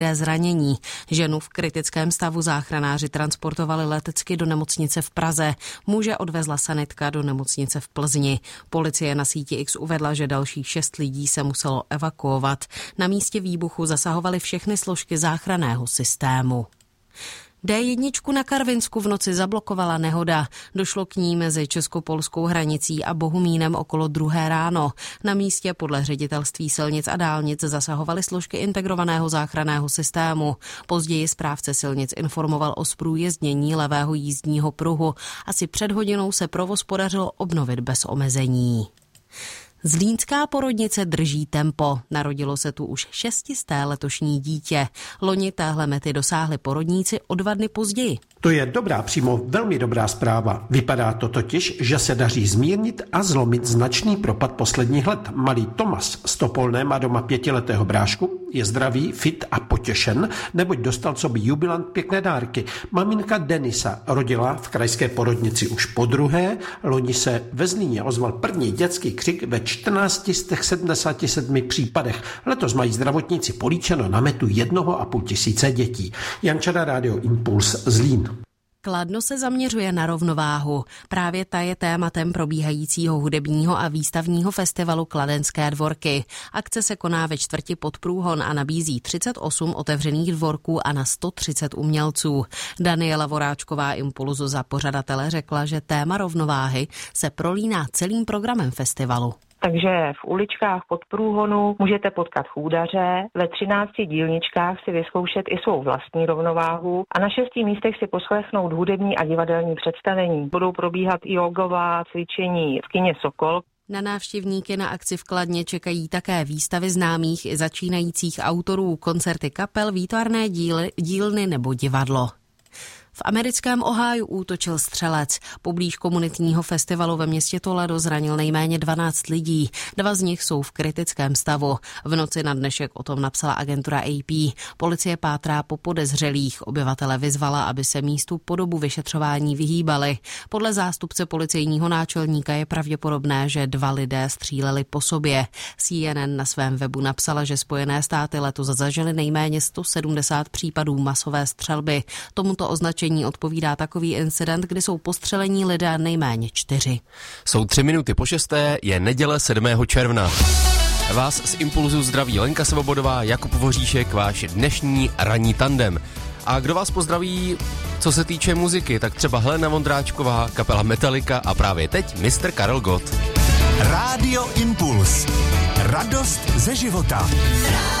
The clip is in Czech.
zranění. Ženu v kritickém stavu záchranáři transportovali letecky do nemocnice v Praze. Muže odvezla sanitka do nemocnice v Plzni. Policie na síti X uvedla, že dalších 6 lidí se muselo evakuovat. Na místě výbuchu zasahovaly všechny složky záchranného systému. D1 na Karvinsku v noci zablokovala nehoda. Došlo k ní mezi česko-polskou hranicí a Bohumínem okolo 2 ráno. Na místě podle ředitelství silnic a dálnic zasahovaly složky integrovaného záchranného systému. Později správce silnic informoval o zprůjezdnění levého jízdního pruhu. Asi před hodinou se provoz podařilo obnovit bez omezení. Zlínská porodnice drží tempo. Narodilo se tu už 600. letošní dítě. Loni téhle mety dosáhli porodníci o 2 dny později. To je dobrá, přímo velmi dobrá zpráva. Vypadá to totiž, že se daří zmírnit a zlomit značný propad posledních let. Malý Tomas z Topolné má doma 5letého brášku, je zdravý, fit a potěšen, neboť dostal coby jubilant pěkné dárky. Maminka Denisa rodila v krajské porodnici už podruhé. Loni se ve Zlíně ozval první dětský křik ve 14 z těch 77 případech. Letos mají zdravotníci políčeno na metu 1,5 tisíce dětí. Jančara, Rádio Impuls, Zlín. Kladno se zaměřuje na rovnováhu. Právě ta je tématem probíhajícího hudebního a výstavního festivalu Kladenské dvorky. Akce se koná ve čtvrti Podprůhon a nabízí 38 otevřených dvorků a na 130 umělců. Daniela Voráčková Impulzu za pořadatele řekla, že téma rovnováhy se prolíná celým programem festivalu. Takže v uličkách Podprůhonu můžete potkat chůdaře, ve 13 dílničkách si vyzkoušet i svou vlastní rovnováhu a na 6 místech si poslechnout hudební a divadelní představení. Budou probíhat i jogová cvičení v kině Sokol. Na návštěvníky na akci v Kladně čekají také výstavy známých i začínajících autorů, koncerty kapel, výtvarné dílny nebo divadlo. V americkém Ohiu útočil střelec. Poblíž komunitního festivalu ve městě Toledo zranil nejméně 12 lidí. 2 z nich jsou v kritickém stavu. V noci na dnešek o tom napsala agentura AP. Policie pátrá po podezřelých. Obyvatele vyzvala, aby se místu po dobu vyšetřování vyhýbali. Podle zástupce policejního náčelníka je pravděpodobné, že 2 lidé stříleli po sobě. CNN na svém webu napsala, že Spojené státy letos zažily nejméně 170 případů masové střelby. Tomuto označení odpovídá takový incident, kdy jsou postřelení lidé nejméně 4. Jsou 3 minuty po 6, je neděle 7. června. Vás z Impulzu zdraví Lenka Svobodová, Jakub Voříšek, váš dnešní ranní tandem. A kdo vás pozdraví, co se týče muziky, tak třeba Helena Vondráčková, kapela Metallica a právě teď Mr. Karel Gott. Rádio Impuls. Radost ze života.